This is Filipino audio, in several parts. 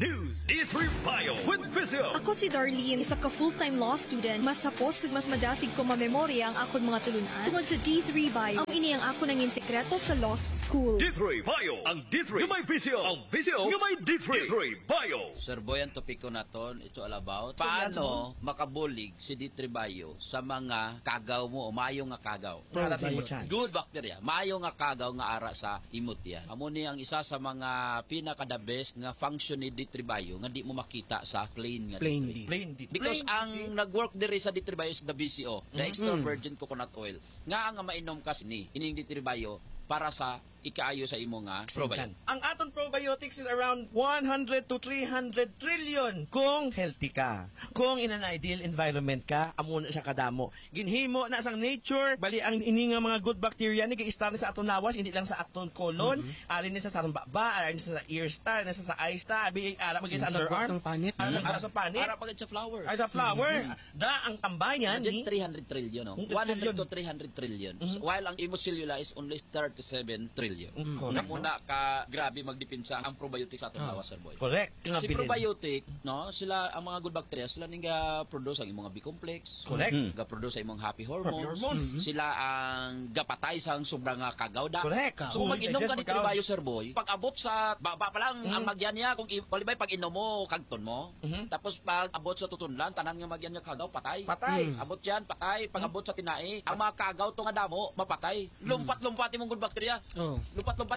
News. D3 Bio with Vizio. Ako si Darlene, isa ka full-time law student. Mas sapos kag mas madasig ko mamemorya ang akon mga tulunan tungod sa D3 Bio. Ang ini ang ako nanging sekreto sa law school. D3 Bio. Ang D3 yung may Vizio. Ang Vizio yung may D3. D3 Bio. Sir Boy, ang topiko naton, it's all about paano makabulig si D3 Bio sa mga kagaw mo o mayo nga kagaw. Good bacteria. Mayo nga kagaw nga ara sa imutya. Amo ni ang isa sa mga pinaka-the best nga function ni D3 Bio nga di mo makita sa plain nga D3. Because ang nag-work diri sa D3 Bio is the BCO, the extra virgin coconut oil. Nga ang mainom kasi ni ining D3 Bio para sa ikaayo sa imo nga probiotics. Ang aton probiotics is around 100 to 300 trillion kung healthy ka. Kung in an ideal environment ka, amo na siya kadamo. Ginhimo na sang nature, bali ang ini nga mga good bacteria ni kay-star sa aton lawas, hindi lang sa aton colon, ari ni sa sarong baba, ari ni sa ear star, nasa sa eye star, abi ara magay sa underarm, sa panit, ara sa panit, ara pagid sa flower. Ara sa flower. Da ang tambayan ni 300 trillion, no? 100 to 300 trillion. While ang imocellula is only 37 trillion. Correct, muna ka grabe magdipinsa ang probiotic sa atong lawas, Sir Boy. Correct. Si probiotic, no, sila ang mga good bacteria, sila ning ga-produce ang imong B-complex. Correct. Ga-produce ang imong happy hormones. Sila ang gapatay sa sobrang kagaw da. Correct. So kung mag-inom ka ni Tribayo, Sir Boy, pag abot sa baba pa lang ang magyan niya, kung palibay pag inom mo kagton mo, tapos pag abot sa tutunlan, tanan nga magyan niya kagaw patay. Abot yan patay, pag abot sa tinai, ang mga kagaw to nga damo mapatay. Lumpat-lumpat imong good bacteria. Lumpat-lumpat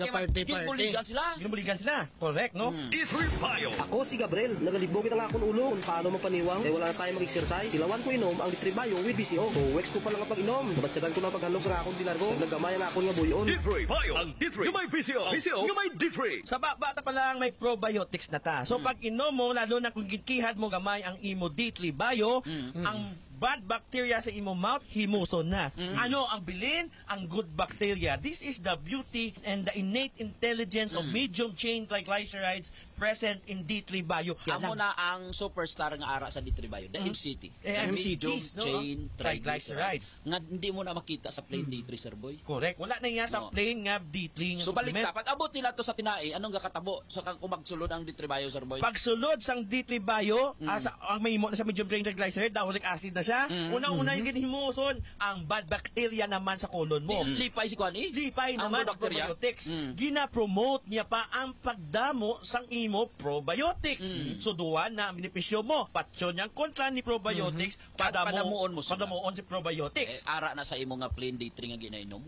Ginubuligan sila. Correct, no? D3 Bio. Ako si Gabriel, nagalibogin ang akong ulo kung paano magpaniwang kaya wala na tayo mag-exercise. Ilawan ko inom ang D3 Bio with BCO. So, weeks ko pa lang ang pag-inom. Nabatsagan ko na paghalong sa akong dilargo. Naggamay ang akong nga buyon. D3 Bio. Ang D3 yung may Vizio. Vizio yung may D3. Sa bata pa lang may probiotics na ta. So pag inom mo, lalo na kung gikihad mo gamay ang imo D3 Bio, ang bad bacteria sa imo mouth, himuson na. Ano ang bilin? Ang good bacteria. This is the beauty and the innate intelligence of medium chain triglycerides present in D3 Bio. Amo na ang superstar nga ara sa D3 Bio, the MCT. Medium chain triglycerides. Nga hindi mo na makita sa plain D3, Sir Boy. Correct. Wala na nga sa plain nga D3 nga so balik supplement. ka, pag abot nila to sa tinai, anong gakatabo sa kang kumagsulod ang D3 Bio, Sir Boy? Pagsulod sang D3 Bio, ang may mo na sa medium chain triglyceride, uric acid na siya. Unang-una yung ginhimuson, ang bad bacteria naman sa colon mo. Lipay si Kwani? Lipay naman ang probiotics. Gina-promote niya pa ang pagdamo sang imo probiotics. So duwan na ang benepisyo mo. Patsyon niyang kontra ni probiotics, padamuon mo sila. padamuon si probiotics. Ara na sa imo nga plain D3 nga ginainom?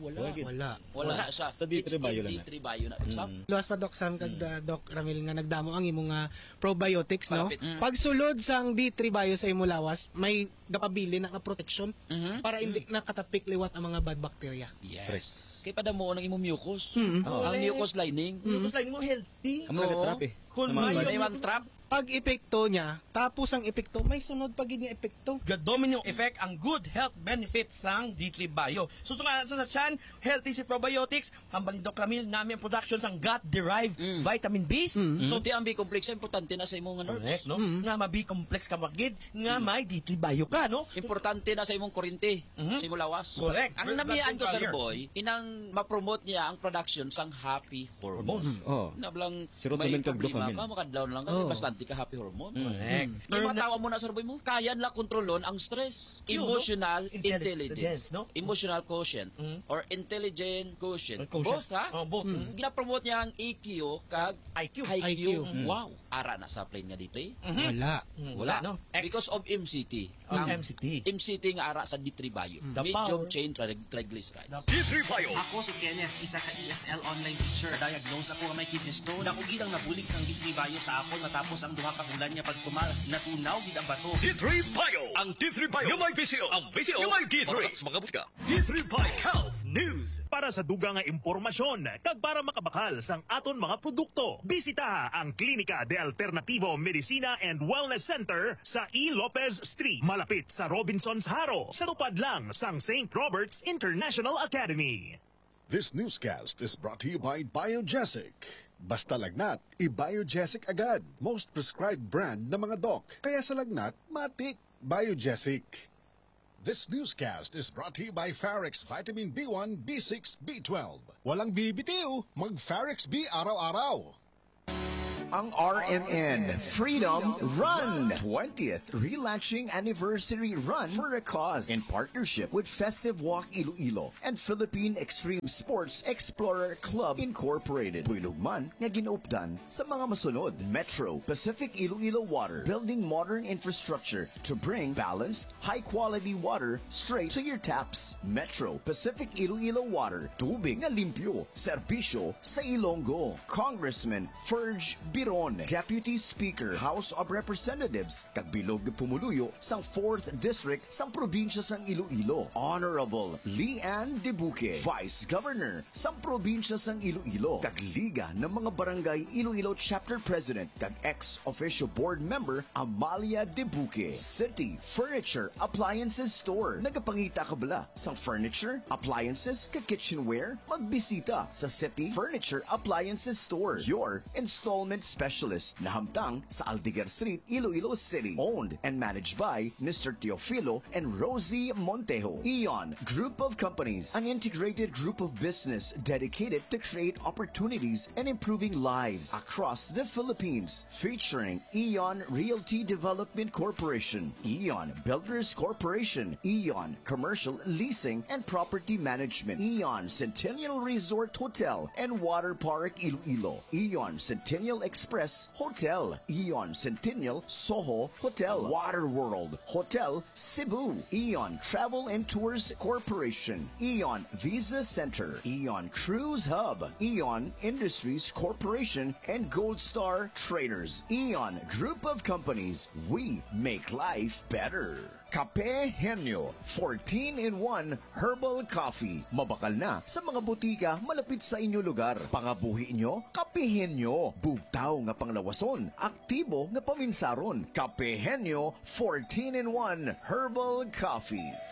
Wala na sa D3 Bio lang. D3 Bio na. Luwas pa Doc Sam kag Doc Ramil nga nagdamo ang imo nga probiotics, no? Pagsulod sang D3 Bio sa imo lawas, may gapabili na protection para hindi nakatapik liwat ang mga bad bacteria. Yes. Kay padamuon ang imong mucus. Ang mucus lining. Mucus lining mo healthy. Kamu nag-trap eh. Kung may trap. Pag epekto niya, tapos ang epekto, may sunod pag niya epekto. Domino effect ang good health benefits sang D3 Bio. Susunod sa chan, healthy si probiotics, hambalin Doc Ramil namin ang production sang gut-derived vitamin B. So di ang B-complex importante na sa imong nerves. Correct, no? Nga ma-B-complex ka magid, nga may D3 Bio ka, no? Importante na sa imong kurente, sa imong lawas. Correct. Ang namiyaan ko, Sir Boy, inang ma-promote niya ang production sang happy hormones. Nablang serotonin kag dopamine. Makadlaw lang ka, bastante ka happy hormones. Correct. Yung matawa mo na, Sir Boy mo, kaya nila kontrolon ang stress. Emotional intelligence. No? Emotional quotient. Or intelligent quotient. Quotient. Both, ha? Both. Gina-promote niya ang EQ kag IQ. Wow. Ara na sa plane nga dito eh. Wala, no? Because of MCT. MCT nga ara sa D3 Bio. Medium chain triglycerides. D3 Bio. Ako si Kenneth, isa ka ESL online teacher. Diagnose ako nga may kidney stone. Nakugid ang nabulig sang D3 Bio sa akon matapos ang duha ka bulan niya pagkumal. Natunaw gid ang bato. D3 Bio. Ang D3 Bio yung may Vizio. Ang Vizio yung may D3. Mga butka. D3 Bio Health News. Para sa dugang nga impormasyon, kag para makabakal sang aton mga produkto, bisita ang Klinika de Alternativo Medicina and Wellness Center sa E. Lopez Street, malapit sa Robinson's Haro, sa tupad lang sang St. Robert's International Academy. This newscast is brought to you by Biogesic. Basta lagnat, i-Biogesic agad. Most prescribed brand ng mga doc. Kaya sa lagnat, matik. Biogesic. This newscast is brought to you by Farex Vitamin B1, B6, B12. Walang bibitiw, mag Farex B araw-araw. ang RMN Freedom Run 20th Relaunching Anniversary Run for a Cause in partnership with Festive Walk Iloilo and Philippine Extreme Sports Explorer Club Incorporated. Puilugman nga ginuupdan sa mga masunod: Metro Pacific Iloilo Water, building modern infrastructure to bring balanced, high-quality water straight to your taps. Metro Pacific Iloilo Water, tubig na limpyo, serbisyo sa Ilonggo. Congressman Ferge Biron, Deputy Speaker, House of Representatives, kagbilog pumuluyo sang 4th District sang probinsya sang Iloilo. Honorable Leanne Debuque, Vice Governor sang probinsya sang Iloilo, kagliga ng mga barangay Iloilo Chapter President, kag ex-official board member Amalia Debuque. City Furniture Appliances Store, nagapangita ka bala sang furniture, appliances, kag kitchenware? Magbisita sa City Furniture Appliances Store, your installment specialist na hamtang sa Aldigar Street, Iloilo City. Owned and managed by Mr. Teofilo and Rosie Montejo. Eon Group of Companies, an integrated group of business dedicated to create opportunities and improving lives across the Philippines. Featuring Eon Realty Development Corporation, Eon Builders Corporation, Eon Commercial Leasing and Property Management, Eon Centennial Resort Hotel and Water Park Iloilo, Eon Centennial Express Hotel, Eon Centennial Soho Hotel, Water World Hotel Cebu, Eon Travel and Tours Corporation, Eon Visa Center, Eon Cruise Hub, Eon Industries Corporation, and Gold Star Traders. Eon Group of Companies, we make life better. Kape Henyo, 14-in-1 herbal coffee. Mabakal na sa mga butika malapit sa inyo lugar. Pangabuhi nyo, Kape Henyo. Bugtaw nga panglawason, aktibo nga paminsaron. Kape Henyo, 14-in-1 herbal coffee.